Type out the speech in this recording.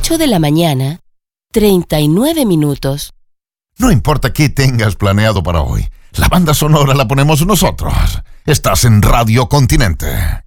8 de la mañana, 39 minutos. No importa qué tengas planeado para hoy, la banda sonora la ponemos nosotros. Estás en Radio Continente.